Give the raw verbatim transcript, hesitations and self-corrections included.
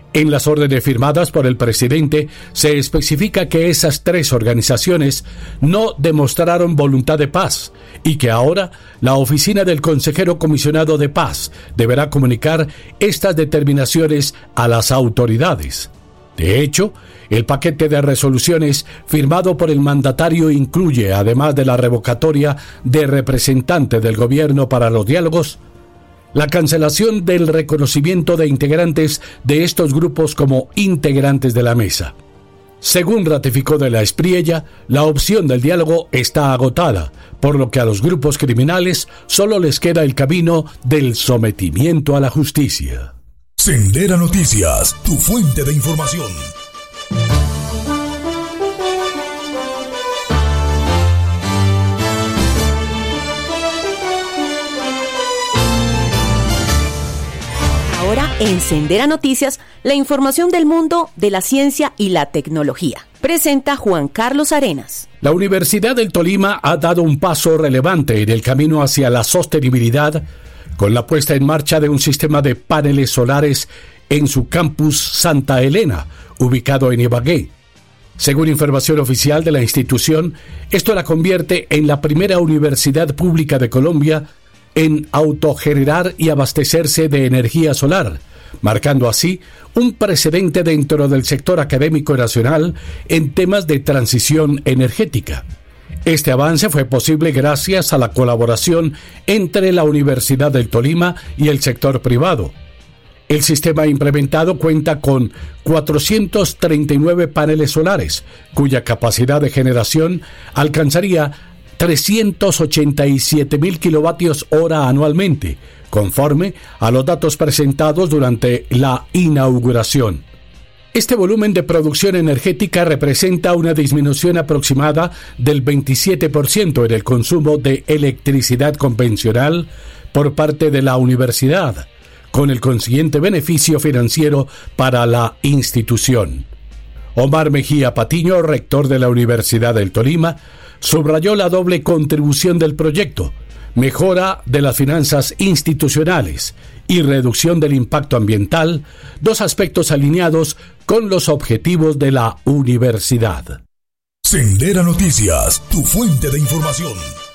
En las órdenes firmadas por el presidente se especifica que esas tres organizaciones no demostraron voluntad de paz y que ahora la oficina del consejero comisionado de paz deberá comunicar estas determinaciones a las autoridades. De hecho, el paquete de resoluciones firmado por el mandatario incluye, además de la revocatoria de representante del gobierno para los diálogos, la cancelación del reconocimiento de integrantes de estos grupos como integrantes de la mesa. Según ratificó de la Espriella, la opción del diálogo está agotada, por lo que a los grupos criminales solo les queda el camino del sometimiento a la justicia. Sendera Noticias, tu fuente de información. Ahora en Sendera Noticias, la información del mundo de la ciencia y la tecnología. Presenta Juan Carlos Arenas. La Universidad del Tolima ha dado un paso relevante en el camino hacia la sostenibilidad con la puesta en marcha de un sistema de paneles solares en su campus Santa Elena, ubicado en Ibagué. Según información oficial de la institución, esto la convierte en la primera universidad pública de Colombia en autogenerar y abastecerse de energía solar, marcando así un precedente dentro del sector académico nacional en temas de transición energética. Este avance fue posible gracias a la colaboración entre la Universidad del Tolima y el sector privado. El sistema implementado cuenta con cuatrocientos treinta y nueve paneles solares, cuya capacidad de generación alcanzaría trescientos ochenta y siete mil kilovatios hora anualmente, conforme a los datos presentados durante la inauguración. Este volumen de producción energética representa una disminución aproximada del veintisiete por ciento en el consumo de electricidad convencional por parte de la universidad, con el consiguiente beneficio financiero para la institución. Omar Mejía Patiño, rector de la Universidad del Tolima, subrayó la doble contribución del proyecto: mejora de las finanzas institucionales y reducción del impacto ambiental, dos aspectos alineados con los objetivos de la universidad. Sendera Noticias, tu fuente de información.